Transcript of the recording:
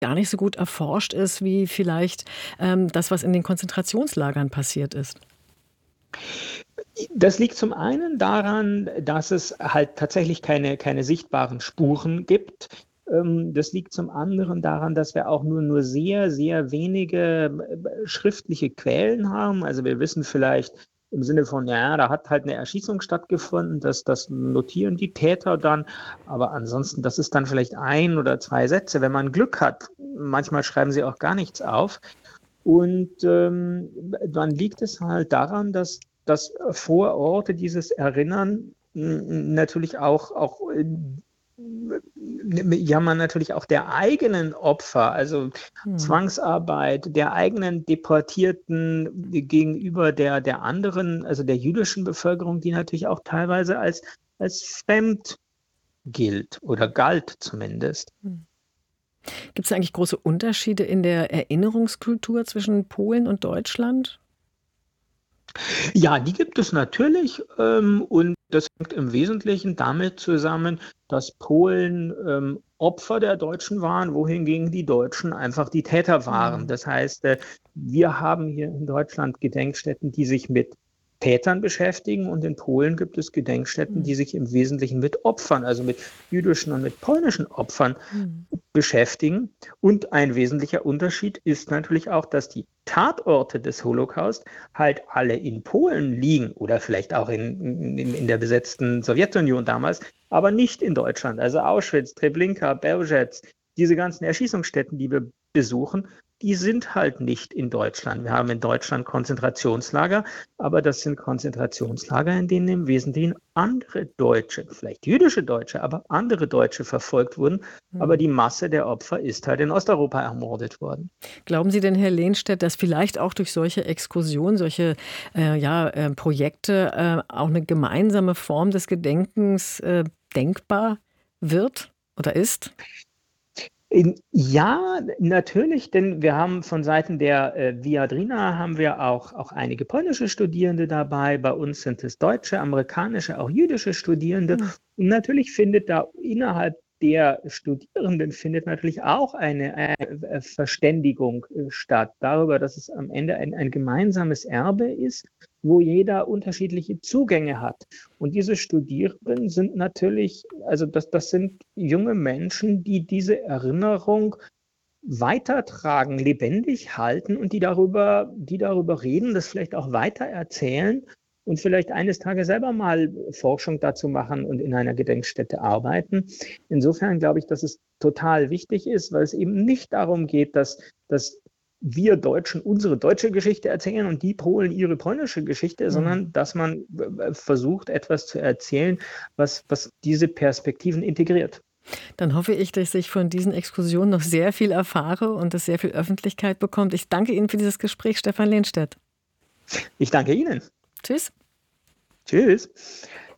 gar nicht so gut erforscht ist wie vielleicht das, was in den Konzentrationslagern passiert ist? Das liegt zum einen daran, dass es halt tatsächlich keine sichtbaren Spuren gibt. Das liegt zum anderen daran, dass wir auch nur sehr, sehr wenige schriftliche Quellen haben. Also wir wissen vielleicht im Sinne von, ja, da hat halt eine Erschießung stattgefunden, das notieren die Täter dann. Aber ansonsten, das ist dann vielleicht ein oder zwei Sätze, wenn man Glück hat. Manchmal schreiben sie auch gar nichts auf. Und dann liegt es halt daran, dass Vororte dieses Erinnern natürlich man natürlich auch der eigenen Opfer, also Mhm. Zwangsarbeit, der eigenen Deportierten gegenüber der anderen, also der jüdischen Bevölkerung, die natürlich auch teilweise als fremd gilt oder galt zumindest. Gibt es eigentlich große Unterschiede in der Erinnerungskultur zwischen Polen und Deutschland? Ja, die gibt es natürlich, und das hängt im Wesentlichen damit zusammen, dass Polen Opfer der Deutschen waren, wohingegen die Deutschen einfach die Täter waren. Mhm. Das heißt, wir haben hier in Deutschland Gedenkstätten, die sich mit Tätern beschäftigen, und in Polen gibt es Gedenkstätten, die Mhm. sich im Wesentlichen mit Opfern, also mit jüdischen und mit polnischen Opfern Mhm. beschäftigen. Und ein wesentlicher Unterschied ist natürlich auch, dass die Tatorte des Holocaust halt alle in Polen liegen oder vielleicht auch in der besetzten Sowjetunion damals, aber nicht in Deutschland. Also Auschwitz, Treblinka, Belzec, diese ganzen Erschießungsstätten, die wir besuchen, die sind halt nicht in Deutschland. Wir haben in Deutschland Konzentrationslager, aber das sind Konzentrationslager, in denen im Wesentlichen andere Deutsche, vielleicht jüdische Deutsche, aber andere Deutsche verfolgt wurden. Aber Mhm. die Masse der Opfer ist halt in Osteuropa ermordet worden. Glauben Sie denn, Herr Lehnstedt, dass vielleicht auch durch solche Exkursionen, solche Projekte auch eine gemeinsame Form des Gedenkens denkbar wird oder ist? Ja, natürlich, denn wir haben von Seiten der Viadrina haben wir auch einige polnische Studierende dabei. Bei uns sind es deutsche, amerikanische, auch jüdische Studierende. Hm. Und natürlich findet da innerhalb der Studierenden findet natürlich auch eine Verständigung statt darüber, dass es am Ende ein gemeinsames Erbe ist, wo jeder unterschiedliche Zugänge hat. Und diese Studierenden sind natürlich, also das sind junge Menschen, die diese Erinnerung weitertragen, lebendig halten, und die darüber reden, das vielleicht auch weitererzählen und vielleicht eines Tages selber mal Forschung dazu machen und in einer Gedenkstätte arbeiten. Insofern glaube ich, dass es total wichtig ist, weil es eben nicht darum geht, dass wir Deutschen unsere deutsche Geschichte erzählen und die Polen ihre polnische Geschichte, Hm. sondern dass man versucht, etwas zu erzählen, was diese Perspektiven integriert. Dann hoffe ich, dass ich von diesen Exkursionen noch sehr viel erfahre und es sehr viel Öffentlichkeit bekommt. Ich danke Ihnen für dieses Gespräch, Stefan Lehnstedt. Ich danke Ihnen. Tschüss. Tschüss.